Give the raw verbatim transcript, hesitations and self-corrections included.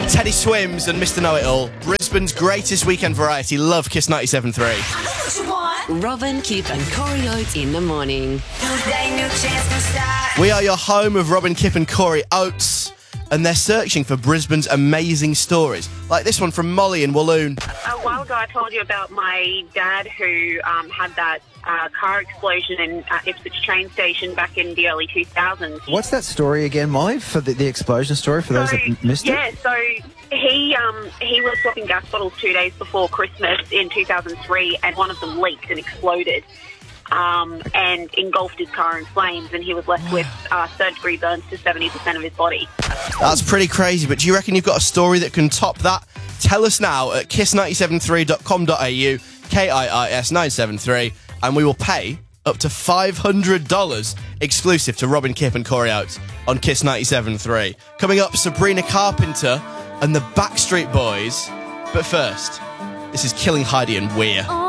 Teddy Swims and Mister Know-It-All. Brisbane's greatest weekend variety. Love Kiss ninety-seven point three. Robin, Kip and Corey Oates in the morning. We are your home of Robin, Kip and Corey Oates, and they're searching for Brisbane's amazing stories. Like this one from Molly in Walloon. A while ago I told you about my dad who um, had that uh, car explosion in uh, Ipswich train station back in the early two thousands. What's that story again, Molly, for the, the explosion story, for those So, that missed yeah, it? so he um, he was swapping gas bottles two days before Christmas in two thousand three, and one of them leaked and exploded um, and engulfed his car in flames, and he was left with uh, third-degree burns to seventy percent of his body. That's pretty crazy, but do you reckon you've got a story that can top that? Tell us now at kiss nine seven three dot com dot a u, K I I S nine seven three, and we will pay up to five hundred dollars exclusive to Robin, Kip and Corey Oates on Kiss ninety-seven point three. Coming up, Sabrina Carpenter and the Backstreet Boys. But first, this is Killing Heidi and Weir.